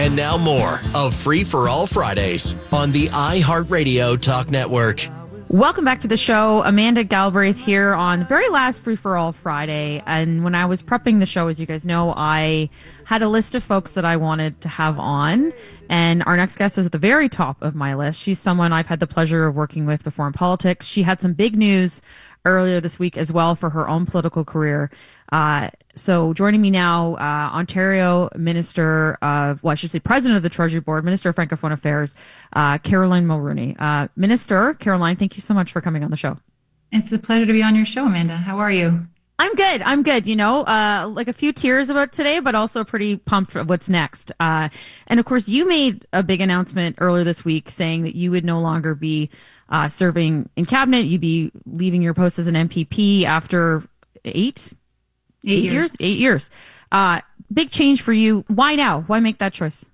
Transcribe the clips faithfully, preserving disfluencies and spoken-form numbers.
And now more of Free for All Fridays on the iHeartRadio Talk Network. Welcome back to the show. Amanda Galbraith here on the very last Free for All Friday. And when I was prepping the show, as you guys know, I had a list of folks that I wanted to have on. And our next guest is at the very top of my list. She's someone I've had the pleasure of working with before in politics. She had some big news earlier this week as well for her own political career. Uh, so joining me now, uh, Ontario Minister of, well, I should say President of the Treasury Board, Minister of Francophone Affairs, uh, Caroline Mulroney. Uh, Minister, Caroline, thank you so much for coming on the show. It's a pleasure to be on your show, Amanda. How are you? I'm good. I'm good. You know, uh, like a few tears about today, but also pretty pumped for what's next. Uh, and of course, you made a big announcement earlier this week saying that you would no longer be uh, serving in cabinet. You'd be leaving your post as an M P P after eight, eight, eight years. years, eight years. Uh, big change for you. Why now? Why make that choice?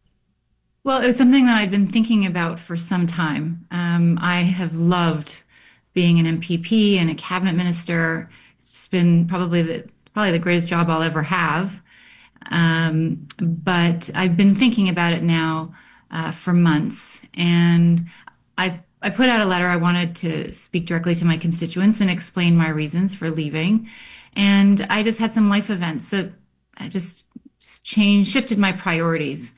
Well, it's something that I've been thinking about for some time. Um, I have loved being an M P P and a cabinet minister. It's been probably the probably the greatest job I'll ever have. Um, but I've been thinking about it now uh, for months, and I I put out a letter. I wanted to speak directly to my constituents and explain my reasons for leaving. And I just had some life events that I just changed, shifted my priorities.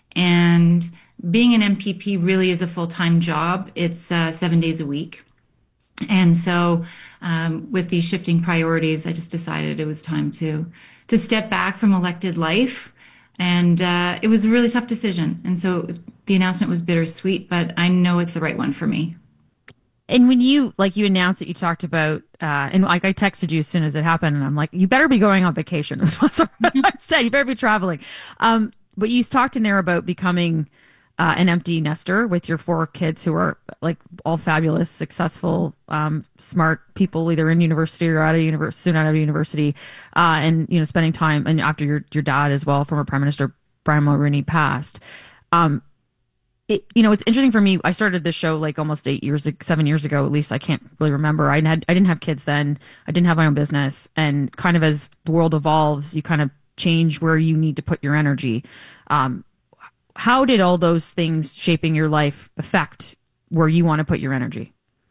And being an M P P really is a full-time job. It's uh, seven days a week. And so um, with these shifting priorities, I just decided it was time to to step back from elected life. And uh, it was a really tough decision. And so it was, the announcement was bittersweet, but I know it's the right one for me. And when you, like, you announced that you talked about, uh, and like I texted you as soon as it happened, and I'm like, you better be going on vacation. Is what I said. You better be traveling. Um, but you talked in there about becoming uh, an empty nester with your four kids who are like all fabulous, successful, um, smart people, either in university or out of university, soon out of university, uh, and you know, spending time, and after your your dad as well, former Prime Minister Brian Mulroney passed. Um, It, you know, it's interesting for me. I started this show like almost eight years, seven years ago, at least. I can't really remember. I had, I didn't have kids then. I didn't have my own business. And kind of as the world evolves, you kind of change where you need to put your energy. Um, how did all those things shaping your life affect where you want to put your energy?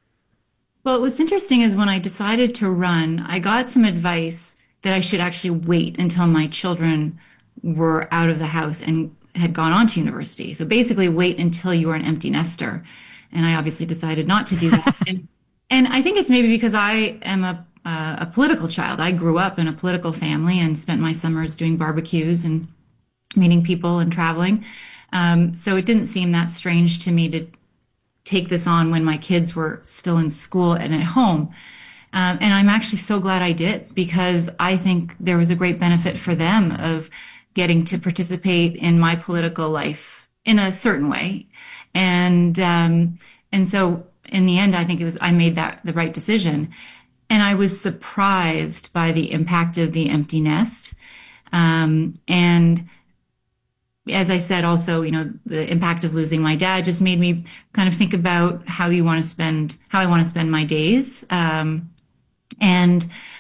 Well, what's interesting is when I decided to run, I got some advice that I should actually wait until my children were out of the house and had gone on to university. So basically wait until you are an empty nester. And I obviously decided not to do that. and, and I think it's maybe because I am a, uh, a political child. I grew up in a political family and spent my summers doing barbecues and meeting people and traveling. Um, so it didn't seem that strange to me to take this on when my kids were still in school and at home. Um, and I'm actually so glad I did, because I think there was a great benefit for them of getting to participate in my political life in a certain way. And, um, and so in the end, I think it was, I made that the right decision. And I was surprised by the impact of the empty nest. Um, and as I said, also, you know, the impact of losing my dad just made me kind of think about how you want to spend, how I want to spend my days. Um, and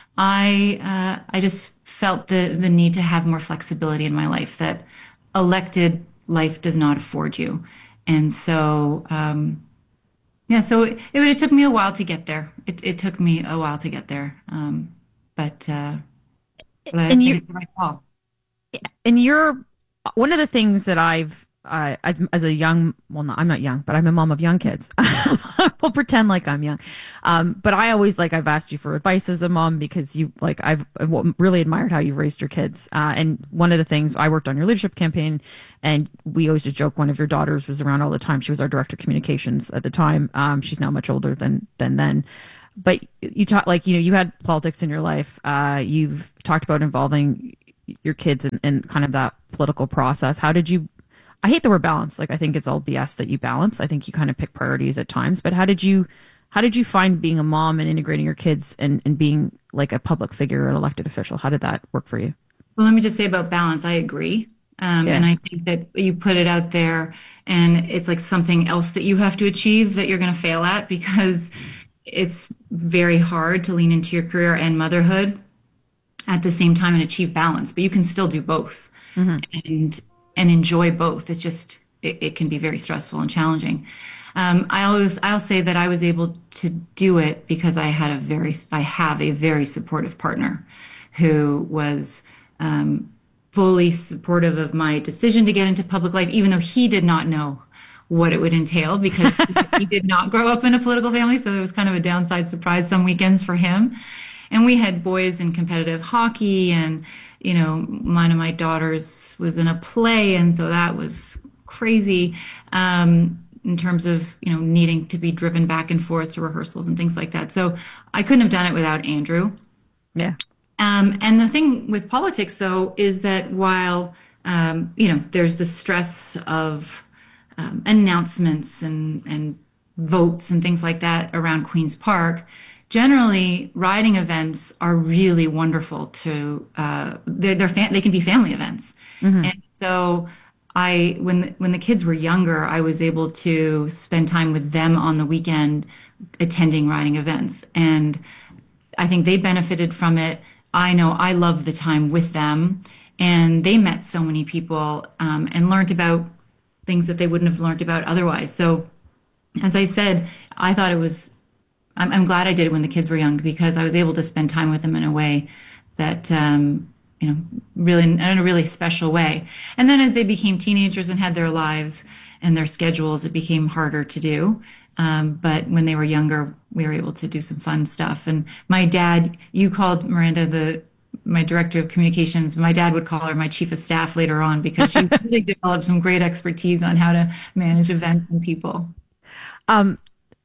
I, uh, I just felt the, the need to have more flexibility in my life that elected life does not afford you. And so, um, yeah, so it, it, it took me a while to get there. It, it took me a while to get there. Um, but, uh, but I and think you, it's the right call. And you're, one of the things that I've, uh, as, as a young, well, no, I'm not young, but I'm a mom of young kids. We'll pretend like I'm young. Um, but I always, like, I've asked you for advice as a mom because you, like, I've, I've really admired how you've raised your kids. Uh, and one of the things, I worked on your leadership campaign, and we always just joke one of your daughters was around all the time. She was our director of communications at the time. Um, she's now much older than, than then. But you talk, like, you know, you had politics in your life. Uh, you've talked about involving your kids in, in kind of that political process. How did you, I hate the word balance. Like, I think it's all B S that you balance. I think you kind of pick priorities at times, but how did you, how did you find being a mom and integrating your kids and, and being like a public figure, an elected official? How did that work for you? Well, let me just say about balance, I agree. Um, Yeah. And I think that you put it out there and it's like something else that you have to achieve that you're going to fail at, because it's very hard to lean into your career and motherhood at the same time and achieve balance, but you can still do both. Mm-hmm. And and enjoy both. It's just, it, it can be very stressful and challenging. Um, I always, I'll say that I was able to do it because I had a very, I have a very supportive partner who was, um, fully supportive of my decision to get into public life, even though he did not know what it would entail because he did not grow up in a political family. So it was kind of a downside surprise some weekends for him. And we had boys in competitive hockey, and, you know, one of my daughters was in a play. And so that was crazy, um, in terms of, you know, needing to be driven back and forth to rehearsals and things like that. So I couldn't have done it without Andrew. Yeah. Um, and the thing with politics, though, is that while, um, you know, there's the stress of um, announcements and, and votes and things like that around Queen's Park, generally riding events are really wonderful to, uh, they're, they're fam- they can be family events. Mm-hmm. And so I, when, the, when the kids were younger, I was able to spend time with them on the weekend attending riding events. And I think they benefited from it. I know I loved the time with them, and they met so many people um, and learned about things that they wouldn't have learned about otherwise. So, as I said, I thought it was, I'm, I'm glad I did it when the kids were young because I was able to spend time with them in a way that, um, you know, really, in a really special way. And then as they became teenagers and had their lives and their schedules, it became harder to do. Um, but when they were younger, we were able to do some fun stuff. And my dad, you called Miranda the my director of communications. My dad would call her my chief of staff later on because she really developed some great expertise on how to manage events and people. Um,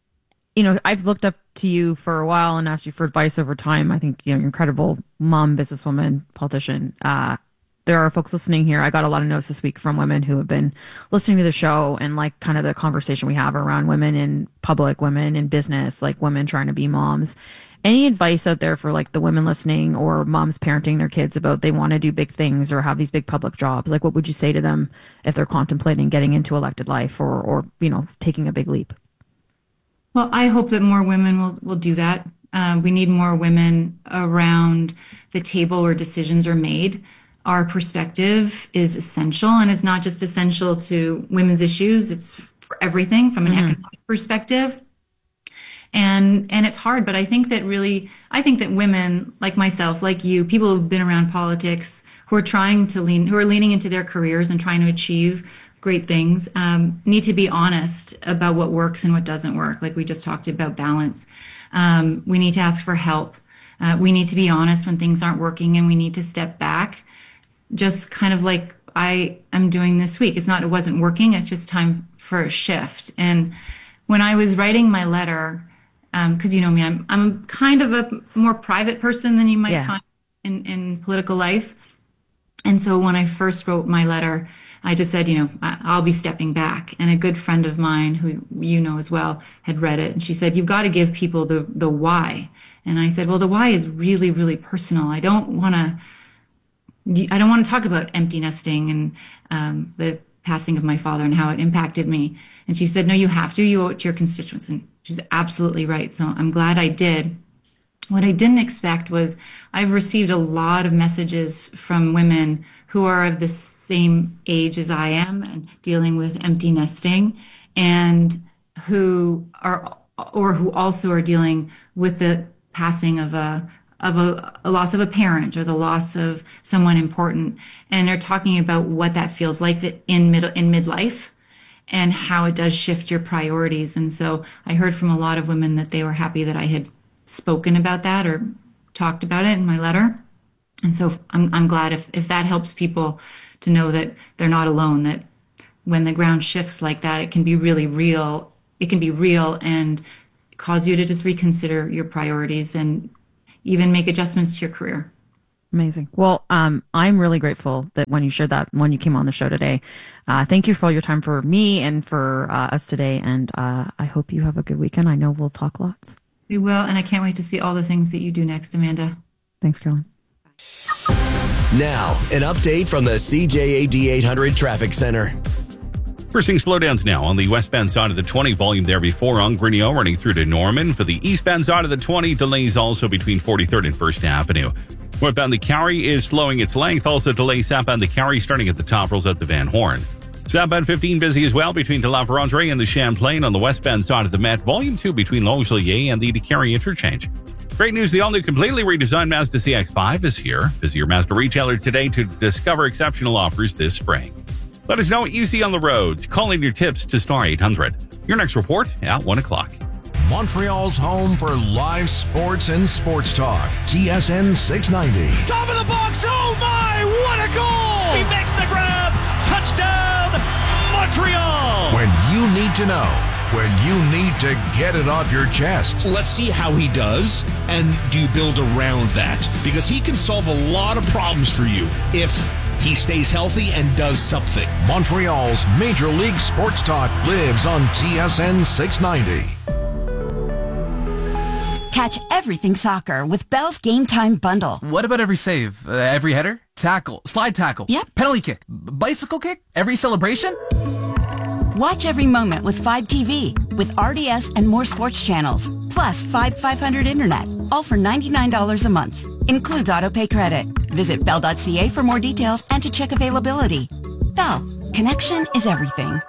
you know, I've looked up to you for a while and asked you for advice over time. I think, you know, you're an incredible mom, businesswoman, politician. Uh, there are folks listening here. I got a lot of notes this week from women who have been listening to the show and like kind of the conversation we have around women in public, women in business, like women trying to be moms. Any advice out there for like the women listening or moms parenting their kids about they want to do big things or have these big public jobs? Like what would you say to them if they're contemplating getting into elected life or, or, you know, taking a big leap? Well, I hope that more women will, will do that. Uh, we need more women around the table where decisions are made. Our perspective is essential, and it's not just essential to women's issues. It's for everything from an mm-hmm. economic perspective. And, and it's hard, but I think that really, I think that women like myself, like you, people who've been around politics, who are trying to lean, who are leaning into their careers and trying to achieve great things, um, need to be honest about what works and what doesn't work. Like we just talked about balance. Um, we need to ask for help. Uh, we need to be honest when things aren't working, and we need to step back. Just kind of like I am doing this week. It's not, it wasn't working. It's just time for a shift. And when I was writing my letter, um, cause you know me, I'm, I'm kind of a more private person than you might yeah. find in, in political life. And so when I first wrote my letter, I just said, you know, I'll be stepping back. And a good friend of mine who you know as well had read it. And she said, you've got to give people the, the why. And I said, well, the why is really, really personal. I don't want to, I don't want to talk about empty nesting and um, the passing of my father and how it impacted me. And she said, no, you have to. You owe it to your constituents. And she was absolutely right. So I'm glad I did. What I didn't expect was I've received a lot of messages from women who are of the same age as I am and dealing with empty nesting, and who are, or who also are dealing with the passing of a of a, a loss of a parent or the loss of someone important. And they're talking about what that feels like in middle, in midlife and how it does shift your priorities. And so I heard from a lot of women that they were happy that I had spoken about that or talked about it in my letter. And so I'm, I'm glad if, if that helps people to know that they're not alone, that when the ground shifts like that, it can be really real. It can be real and cause you to just reconsider your priorities and even make adjustments to your career. Amazing. Well, um, I'm really grateful that when you shared that, when you came on the show today, uh, thank you for all your time for me and for uh, us today. And uh, I hope you have a good weekend. I know we'll talk lots. We will. And I can't wait to see all the things that you do next, Amanda. Thanks, Caroline. Now, an update from the C J A D eight hundred Traffic Center. We're seeing slowdowns now on the westbound side of the twenty. Volume there before on Grinnell running through to Norman. For the eastbound side of the twenty, delays also between forty-third and First Avenue. Westbound the Carry is slowing its length. Also delays southbound the Carry starting at the top, rolls out to Van Horn. Southbound fifteen busy as well between De La Vérendrye and the Champlain on the westbound side of the Met. Volume two between Longueuil and the DeCarry interchange. Great news, the all-new completely redesigned Mazda C X five is here. Visit your Mazda retailer today to discover exceptional offers this spring. Let us know what you see on the roads. Call in your tips to star eight hundred. Your next report at one o'clock. Montreal's home for live sports and sports talk. T S N six ninety. Top of the box. Oh my, what a goal! He makes the grab. Touchdown, Montreal! When you need to know, when you need to get it off your chest. Let's see how he does, and do you build around that? Because he can solve a lot of problems for you if he stays healthy and does something. Montreal's Major League Sports Talk lives on T S N six ninety. Catch everything soccer with Bell's Game Time Bundle. What about every save? Uh, every header? Tackle? Slide tackle? Yep. Penalty kick? B- bicycle kick? Every celebration? Watch every moment with Fibe T V with R D S and more sports channels. Plus Fibe five hundred Internet. All for ninety-nine dollars a month. Includes autopay credit. Visit bell dot c a for more details and to check availability. Bell. Connection is everything.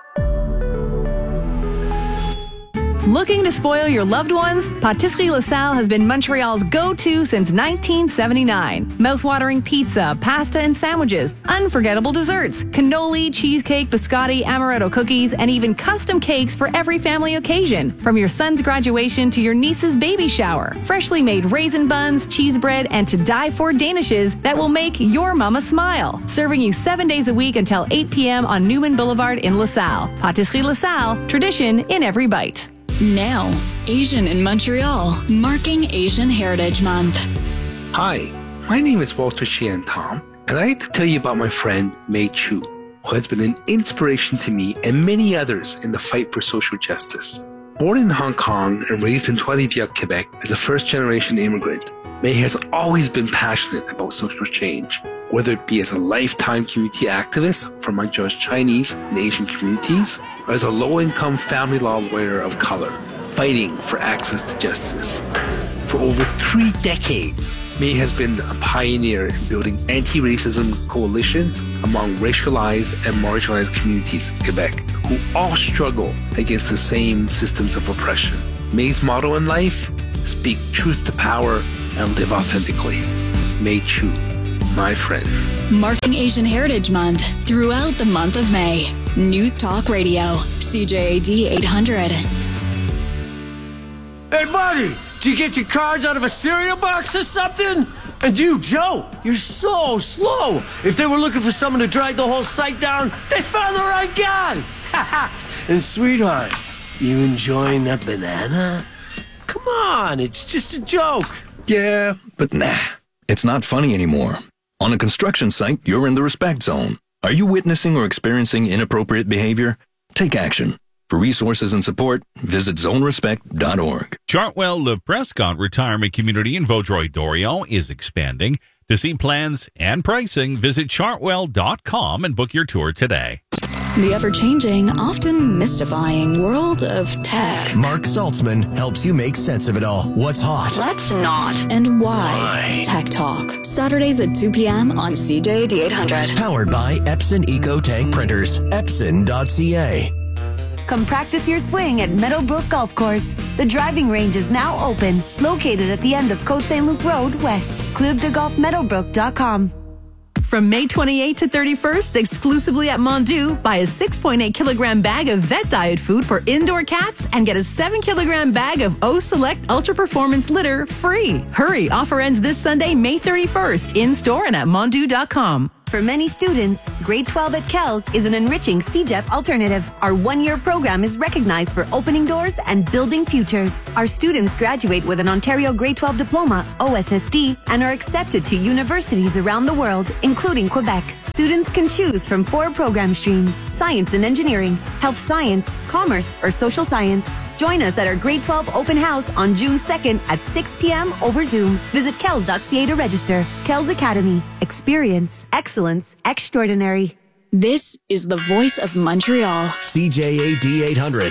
Looking to spoil your loved ones? Patisserie LaSalle has been Montreal's go-to since nineteen seventy-nine. Mouth-watering pizza, pasta, and sandwiches, unforgettable desserts, cannoli, cheesecake, biscotti, amaretto cookies, and even custom cakes for every family occasion. From your son's graduation to your niece's baby shower. Freshly made raisin buns, cheese bread, and to die for danishes that will make your mama smile. Serving you seven days a week until eight p.m. on Newman Boulevard in LaSalle. Patisserie LaSalle, tradition in every bite. Now, Asian in Montreal, marking Asian Heritage Month. Hi, my name is Walter Shian Tom, and I'd like to tell you about my friend Mei Chu, who has been an inspiration to me and many others in the fight for social justice. Born in Hong Kong and raised in Trois-Rivières, Quebec as a first-generation immigrant, Mei has always been passionate about social change, whether it be as a lifetime community activist for Montreal's Chinese and Asian communities, or as a low-income family law lawyer of color, fighting for access to justice. For over three decades, Mei has been a pioneer in building anti-racism coalitions among racialized and marginalized communities in Quebec, who all struggle against the same systems of oppression. Mei's motto in life: speak truth to power and live authentically. Mei Chu, my friend. Marking Asian Heritage Month throughout the month of May. News Talk Radio, C J A D eight hundred. Hey, buddy, did you get your cards out of a cereal box or something? And you, Joe, you're so slow. If they were looking for someone to drag the whole site down, they found the right guy. And sweetheart, you enjoying that banana? Come on, it's just a joke. Yeah, but nah, it's not funny anymore. On a construction site, you're in the respect zone. Are you witnessing or experiencing inappropriate behavior? Take action. For resources and support, visit zone respect dot org. Chartwell Le Prescott Retirement Community in Vaudreuil-Dorion is expanding. To see plans and pricing, visit chartwell dot com and book your tour today. The ever-changing, often mystifying world of tech. Mark Saltzman helps you make sense of it all. What's hot? Let's not. And why? why? Tech Talk. Saturdays at two p.m. on C J A D eight hundred. Powered by Epson Eco Tank Printers. Epson dot c a. Come practice your swing at Meadowbrook Golf Course. The driving range is now open, located at the end of Côte Saint Luc Road West. club de golf meadowbrook dot com. From May twenty-eighth to thirty-first, exclusively at Mondu, buy a six point eight kilogram bag of vet diet food for indoor cats and get a seven kilogram bag of O Select Ultra Performance litter free. Hurry, offer ends this Sunday, May thirty-first, in-store and at mondu dot com. For many students, grade twelve at Kells is an enriching C J E P alternative. Our one-year program is recognized for opening doors and building futures. Our students graduate with an Ontario grade twelve diploma, O S S D, and are accepted to universities around the world, including Quebec. Students can choose from four program streams: science and engineering, health science, commerce, or social science. Join us at our grade twelve open house on June second at six p.m. over Zoom. Visit kells dot c a to register. Kells Academy. Experience. Excellence. Extraordinary. This is the voice of Montreal. C J A D eight hundred.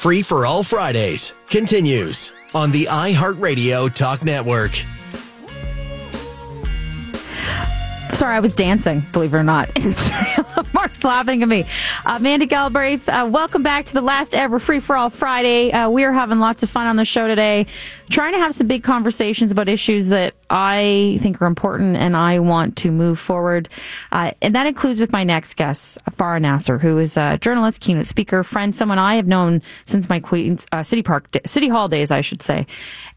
Free for All Fridays continues on the iHeartRadio Talk Network. Sorry, I was dancing, believe it or not. Mark's laughing at me. Uh, Mandy Galbraith, uh, welcome back to the last ever Free for All Friday. Uh, we are having lots of fun on the show today, trying to have some big conversations about issues that I think are important and I want to move forward. Uh, and that includes with my next guest, Farah Nasser, who is a journalist, keynote speaker, friend, someone I have known since my Queens, uh, City Park, City Hall days, I should say.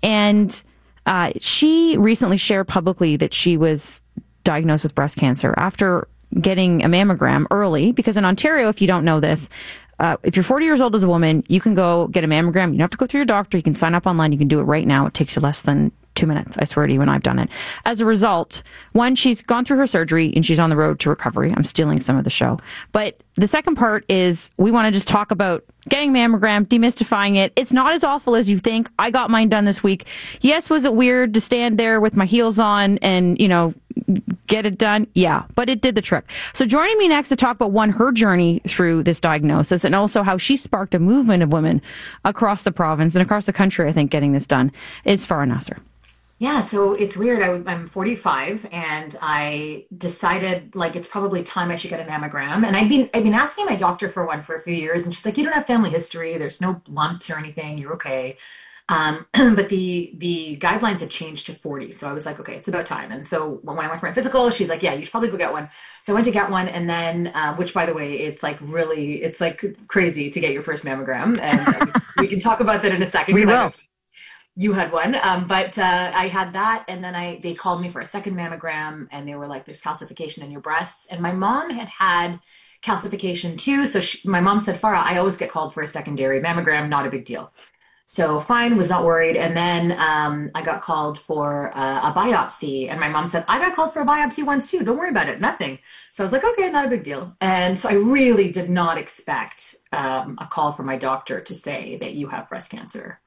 And uh, she recently shared publicly that she was diagnosed with breast cancer after getting a mammogram early, because in Ontario, if you don't know this, uh, if you're forty years old as a woman, you can go get a mammogram. You don't have to go through your doctor. You can sign up online. You can do it right now. It takes you less than two minutes. I swear to you, when I've done it. As a result, one, she's gone through her surgery and she's on the road to recovery. I'm stealing some of the show. But the second part is we want to just talk about getting mammogram, demystifying it. It's not as awful as you think. I got mine done this week. Yes, was it weird to stand there with my heels on and, you know, get it done? Yeah, but it did the trick. So joining me next to talk about, one, her journey through this diagnosis and also how she sparked a movement of women across the province and across the country, I think, getting this done, is Farah Nasser. Yeah, so it's weird. I, I'm forty-five, and I decided like it's probably time I should get a mammogram. And I've been I've been asking my doctor for one for a few years, and she's like, "You don't have family history. There's no lumps or anything. You're okay." Um, but the the guidelines had changed to forty, so I was like, "Okay, it's about time." And so when I went for my physical, she's like, "Yeah, you should probably go get one." So I went to get one, and then uh, which, by the way, it's like really it's like crazy to get your first mammogram, and uh, we can talk about that in a second. We will. You had one, um, but uh, I had that, and then I they called me for a second mammogram, and they were like, "There's calcification in your breasts." And my mom had had calcification too, so she, my mom said, "Farah, I always get called for a secondary mammogram, not a big deal." So fine, was not worried. And then um, I got called for uh, a biopsy, and my mom said, "I got called for a biopsy once too. Don't worry about it, nothing." So I was like, "Okay, not a big deal." And so I really did not expect um, a call from my doctor to say that you have breast cancer.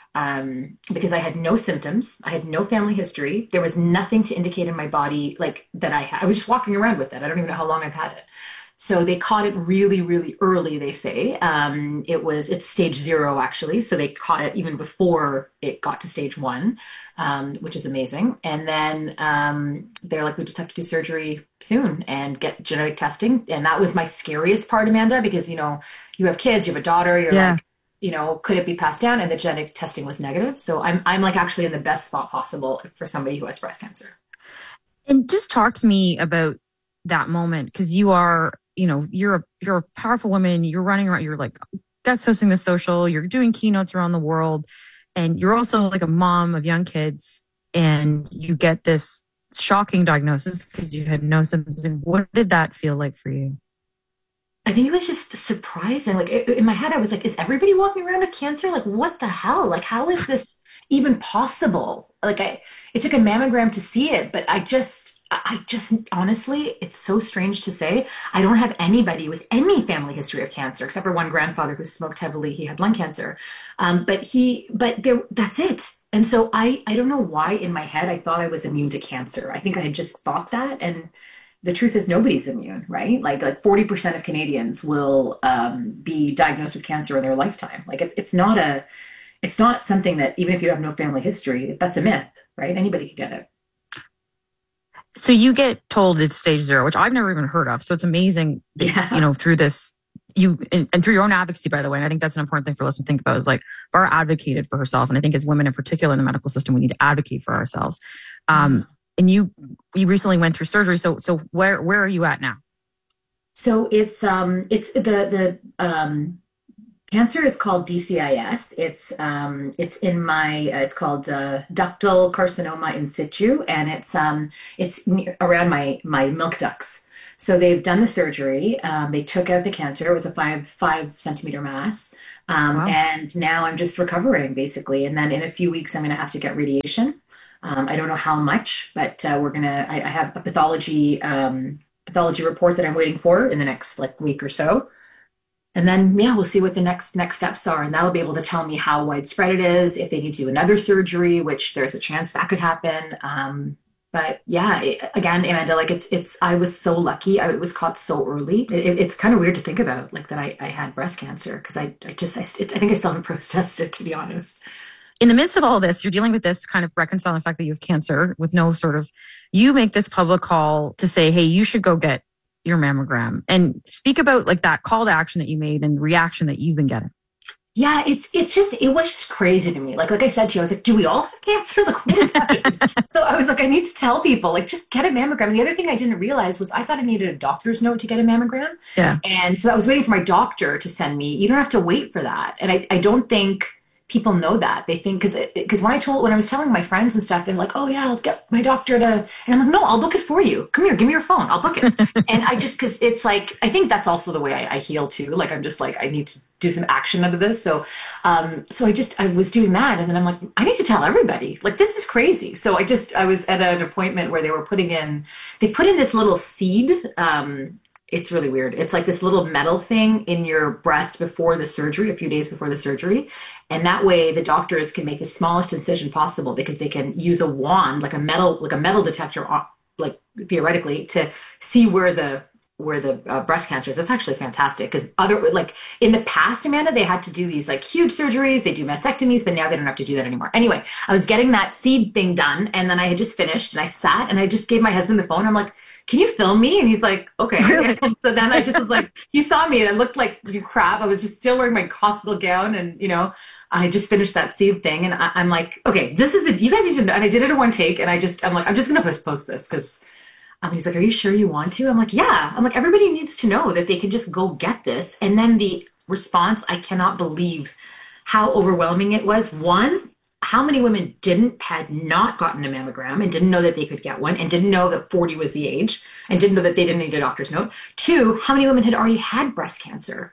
Um, because I had no symptoms, I had no family history. There was nothing to indicate in my body like that I had. I was just walking around with it. I don't even know how long I've had it. So they caught it really, really early, they say. Um, it was, it's stage zero actually. So they caught it even before it got to stage one, um, which is amazing. And then um, they're like, "We just have to do surgery soon and get genetic testing." And that was my scariest part, Amanda, because, you know, you have kids, you have a daughter, you're yeah. like, you know, could it be passed down? And the genetic testing was negative. So I'm, I'm like actually in the best spot possible for somebody who has breast cancer. And just talk to me about that moment, because you are, you know, you're a, you're a powerful woman. You're running around, you're like guest hosting the social, you're doing keynotes around the world, and you're also like a mom of young kids, and you get this shocking diagnosis because you had no symptoms. And what did that feel like for you? I think it was just surprising. Like in my head, I was like, is everybody walking around with cancer? Like, what the hell? Like, how is this even possible? Like I, it took a mammogram to see it, but I just, I just, honestly, it's so strange to say. I don't have anybody with any family history of cancer, except for one grandfather who smoked heavily. He had lung cancer. Um, but he, but there, that's it. And so I, I don't know why in my head, I thought I was immune to cancer. I think I had just thought that. And the truth is nobody's immune, right? Like like forty percent of Canadians will um, be diagnosed with cancer in their lifetime. Like it's it's not a, it's not something that even if you have no family history, that's a myth, right? Anybody can get it. So you get told it's stage zero, which I've never even heard of. So it's amazing that, yeah. you know, through this, you, and, and through your own advocacy, by the way, and I think that's an important thing for us to think about, is like Farah advocated for herself. And I think as women in particular in the medical system, we need to advocate for ourselves. Um, mm-hmm. And you, you recently went through surgery. So, so where, where are you at now? So it's, um, it's the, the, um, cancer is called D C I S. It's, um, it's in my, uh, it's called, uh, ductal carcinoma in situ. And it's, um, it's near, around my, my milk ducts. So they've done the surgery. Um, they took out the cancer. It was a five, five centimeter mass. Um, wow. And now I'm just recovering basically. And then in a few weeks, I'm going to have to get radiation. Um, I don't know how much, but uh, we're gonna. I, I have a pathology um, pathology report that I'm waiting for in the next like week or so, and then yeah, we'll see what the next next steps are, and that'll be able to tell me how widespread it is, if they need to do another surgery, which there's a chance that could happen. Um, But yeah, it, again, Amanda, like it's, it's, I was so lucky. I was caught so early. It, it's kind of weird to think about, like that I, I had breast cancer because I, I just, I, I think I still haven't processed it, to be honest. In the midst of all this, you're dealing with this kind of reconciling the fact that you have cancer with no sort of, you make this public call to say, hey, you should go get your mammogram, and speak about like that call to action that you made and the reaction that you've been getting. Yeah, it's it's just, it was just crazy to me. Like like I said to you, I was like, do we all have cancer? Like, what is that? So I was like, I need to tell people, like, just get a mammogram. And the other thing I didn't realize was I thought I needed a doctor's note to get a mammogram. Yeah. And so I was waiting for my doctor to send me. You don't have to wait for that. And I, I don't think people know that. They think, because because when I told, when I was telling my friends and stuff, they're like, oh yeah, I'll get my doctor to, and I'm like, no, I'll book it for you. Come here, give me your phone. I'll book it. And I just, because it's like, I think that's also the way I, I heal too. Like, I'm just like, I need to do some action out of this. So, um, so I just, I was doing that. And then I'm like, I need to tell everybody, like, this is crazy. So I just, I was at an appointment where they were putting in, they put in this little seed, um, it's really weird. It's like this little metal thing in your breast before the surgery, a few days before the surgery. And that way the doctors can make the smallest incision possible because they can use a wand, like a metal, like a metal detector, like theoretically, to see where the where the uh, breast cancer is. That's actually fantastic because other, like in the past, Amanda, they had to do these like huge surgeries, they do mastectomies, but now they don't have to do that anymore. Anyway, I was getting that seed thing done, and then I had just finished, and I sat and I just gave my husband the phone. I'm like, can you film me? And he's like, okay. Really? And so then I just was like, you saw me and I looked like crap. I was just still wearing my hospital gown, and, you know, I just finished that seed thing. And I, I'm like, okay, this is the, you guys need to know. And I did it in one take. And I just, I'm like, I'm just going to post, post this because um, he's like, are you sure you want to? I'm like, yeah. I'm like, everybody needs to know that they can just go get this. And then the response, I cannot believe how overwhelming it was. One, how many women didn't, had not gotten a mammogram and didn't know that they could get one and didn't know that forty was the age and didn't know that they didn't need a doctor's note. Two, how many women had already had breast cancer?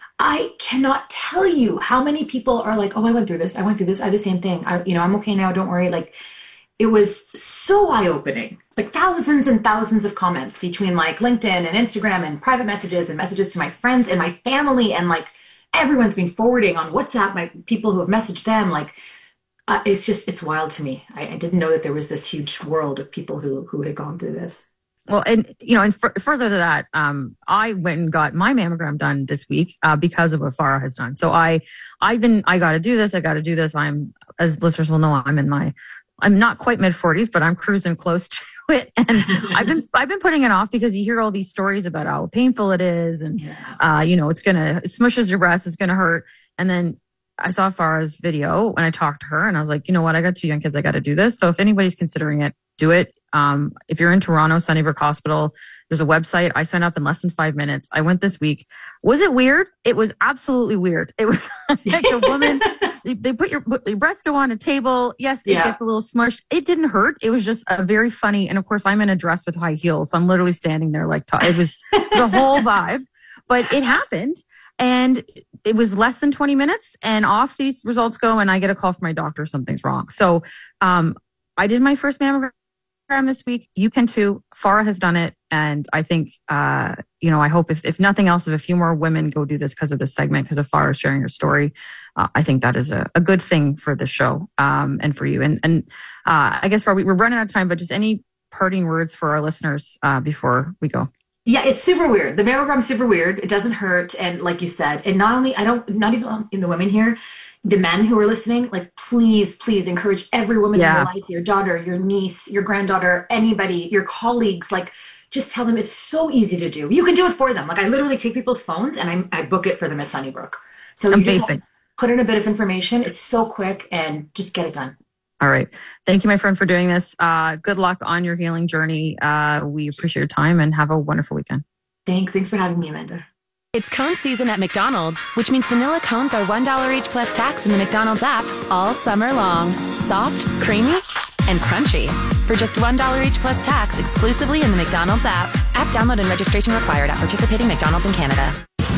I cannot tell you how many people are like, oh, I went through this. I went through this. I had the same thing. I, you know, I'm okay now. Don't worry. Like, it was so eye-opening, like thousands and thousands of comments between like LinkedIn and Instagram and private messages and messages to my friends and my family. And like, everyone's been forwarding on WhatsApp, my people who have messaged them, like, Uh, it's just, it's wild to me. I, I didn't know that there was this huge world of people who, who had gone through this. Well, and, you know, and f- further to that, um, I went and got my mammogram done this week, uh, because of what Farah has done. So I, I've been, I got to do this. I got to do this. I'm, as listeners will know, I'm in my, I'm not quite mid forties, but I'm cruising close to it. And I've been, I've been putting it off because you hear all these stories about how painful it is. And, yeah. uh, you know, it's going to, it smushes your breast. It's going to hurt. And then I saw Farah's video and I talked to her and I was like, you know what? I got two young kids. I got to do this. So if anybody's considering it, do it. Um, if you're in Toronto, Sunnybrook Hospital, there's a website. I signed up in less than five minutes. I went this week. Was it weird? It was absolutely weird. It was like a woman, they, they put your, your breasts go on a table. Yes, it yeah. gets a little smushed. It didn't hurt. It was just a very funny. And of course I'm in a dress with high heels. So I'm literally standing there like, t- it was the whole vibe, but it happened. And it was less than twenty minutes and off these results go and I get a call from my doctor, something's wrong. So um, I did my first mammogram this week. You can too. Farah has done it. And I think, uh, you know, I hope if, if nothing else, if a few more women go do this because of this segment, because of Farah sharing her story, uh, I think that is a, a good thing for the show um, and for you. And, and uh, I guess we're, we're running out of time, but just any parting words for our listeners uh, before we go. Yeah, it's super weird. The mammogram's super weird. It doesn't hurt. And like you said, and not only, I don't, not even in the women here, the men who are listening, like, please, please encourage every woman yeah. in your life, your daughter, your niece, your granddaughter, anybody, your colleagues, like, just tell them it's so easy to do. You can do it for them. Like, I literally take people's phones and I, I book it for them at Sunnybrook. So you just have to put in a bit of information. It's so quick and just get it done. All right. Thank you, my friend, for doing this. Uh, good luck on your healing journey. Uh, we appreciate your time and have a wonderful weekend. Thanks. Thanks for having me, Amanda. It's cone season at McDonald's, which means vanilla cones are one dollar each plus tax in the McDonald's app all summer long. Soft, creamy, and crunchy. For just one dollar each plus tax exclusively in the McDonald's app. App download and registration required at participating McDonald's in Canada.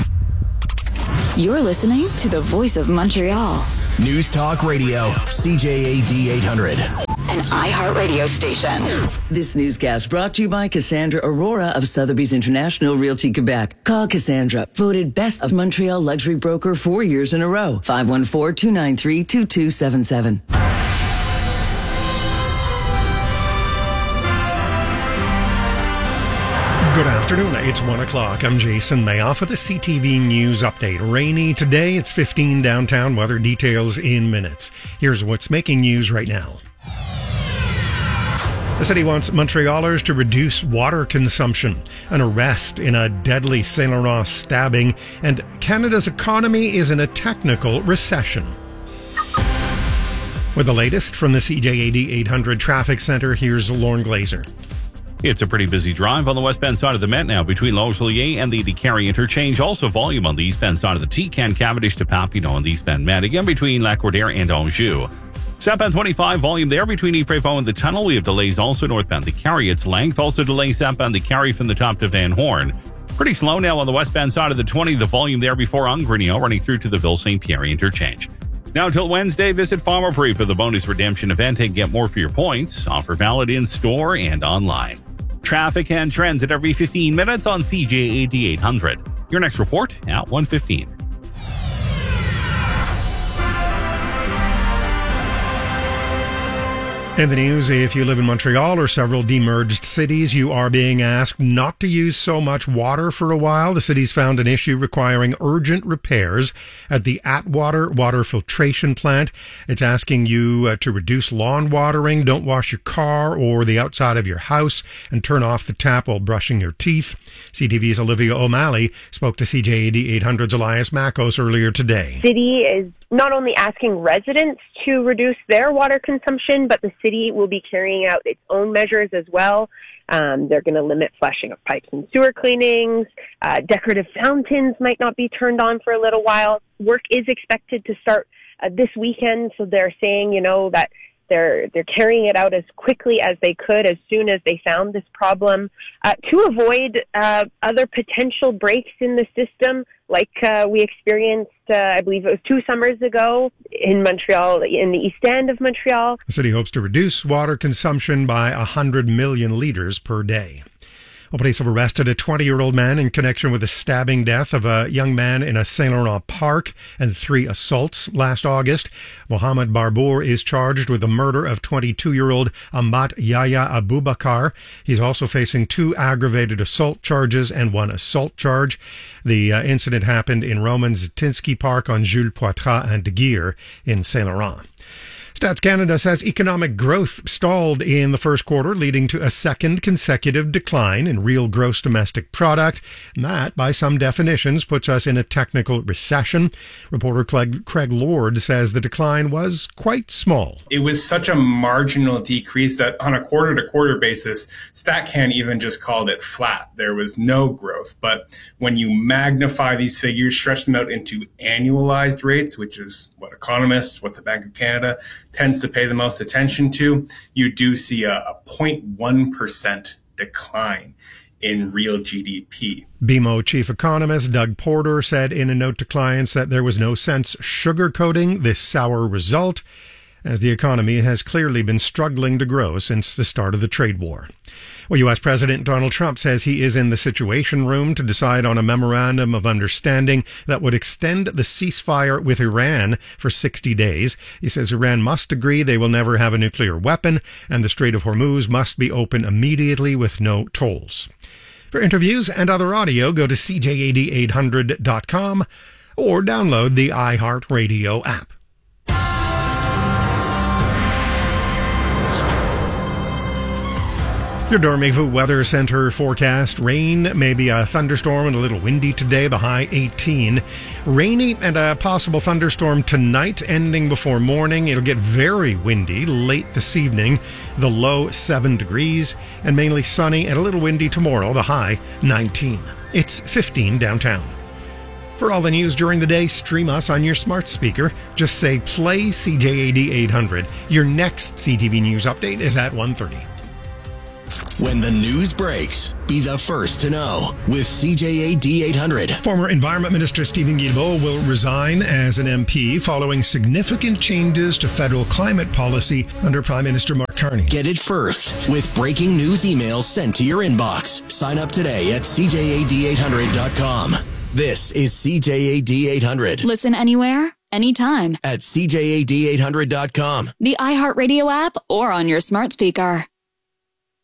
You're listening to the Voice of Montreal. News Talk Radio, C J A D eight hundred. An iHeartRadio station. This newscast brought to you by Cassandra Aurora of Sotheby's International Realty Quebec. Call Cassandra, voted best of Montreal luxury broker four years in a row. five one four, two nine three, two two seven seven. Good afternoon. It's one o'clock. I'm Jason Mayoff with a C T V News update. Rainy today. It's fifteen downtown. Weather details in minutes. Here's what's making news right now. The city wants Montrealers to reduce water consumption. An arrest in a deadly Saint Laurent stabbing. And Canada's economy is in a technical recession. With the latest from the C J A D eight hundred Traffic Center, here's Lorne Glazer. It's a pretty busy drive on the westbound side of the Met now between Longueuil and the Carey interchange. Also volume on the eastbound side of the T-Can, Cavendish to Papineau on the eastbound Met. Again between Lacordaire and Anjou. Southbound twenty-five, volume there between Ypres-Faux and the tunnel. We have delays also northbound the Carey. Its length also delays southbound the Carey from the top to Van Horn. Pretty slow now on the westbound side of the twenty. The volume there before Ungrignon running through to the Ville-Saint Pierre interchange. Now until Wednesday, visit Pharmaprix for the bonus redemption event and get more for your points. Offer valid in store and online. Traffic and trends at every fifteen minutes on C J A D eight hundred. Your next report at one fifteen. In the news, if you live in Montreal or several demerged cities, you are being asked not to use so much water for a while. The city's found an issue requiring urgent repairs at the Atwater water filtration plant. It's asking you uh, to reduce lawn watering, don't wash your car or the outside of your house, and turn off the tap while brushing your teeth. C T V's Olivia O'Malley spoke to C J A D eight hundred's Elias Makos earlier today. City is not only asking residents to reduce their water consumption, but the city will be carrying out its own measures as well. Um, they're going to limit flushing of pipes and sewer cleanings. Uh, decorative fountains might not be turned on for a little while. Work is expected to start uh, this weekend, so they're saying, you know, that they're they're carrying it out as quickly as they could as soon as they found this problem uh, to avoid uh, other potential breaks in the system, like uh, we experienced, uh, I believe it was two summers ago in Montreal, in the east end of Montreal. The city hopes to reduce water consumption by one hundred million litres per day. Well, police have arrested a twenty-year-old man in connection with the stabbing death of a young man in a Saint Laurent park and three assaults last August. Mohamed Barbour is charged with the murder of twenty-two-year-old Amat Yahya Aboubakar. He's also facing two aggravated assault charges and one assault charge. The uh, incident happened in Roman Zatinsky Park on Jules Poitras and de Geer in Saint Laurent. Stats Canada says economic growth stalled in the first quarter, leading to a second consecutive decline in real gross domestic product. And that, by some definitions, puts us in a technical recession. Reporter Craig, Craig Lord says the decline was quite small. It was such a marginal decrease that on a quarter-to-quarter basis, StatCan even just called it flat. There was no growth. But when you magnify these figures, stretch them out into annualized rates, which is what economists, what the Bank of Canada tends to pay the most attention to, you do see a, a zero point one percent decline in real G D P. B M O chief economist Doug Porter said in a note to clients that there was no sense sugarcoating this sour result, as the economy has clearly been struggling to grow since the start of the trade war. Well, U S President Donald Trump says he is in the Situation Room to decide on a memorandum of understanding that would extend the ceasefire with Iran for sixty days. He says Iran must agree they will never have a nuclear weapon, and the Strait of Hormuz must be open immediately with no tolls. For interviews and other audio, go to C J A D eight hundred dot com or download the iHeartRadio app. Your Dormez-vous Weather Center forecast. Rain, maybe a thunderstorm and a little windy today, the high eighteen. Rainy and a possible thunderstorm tonight, ending before morning. It'll get very windy late this evening, the low seven degrees, and mainly sunny and a little windy tomorrow, the high nineteen. It's fifteen downtown. For all the news during the day, stream us on your smart speaker. Just say play C J A D eight hundred. Your next C T V News update is at one thirty. When the news breaks, be the first to know with C J A D eight hundred. Former Environment Minister Stephen Guilbeault will resign as an M P following significant changes to federal climate policy under Prime Minister Mark Carney. Get it first with breaking news emails sent to your inbox. Sign up today at C J A D eight hundred dot com. This is C J A D eight hundred. Listen anywhere, anytime at C J A D eight hundred dot com. The iHeartRadio app or on your smart speaker.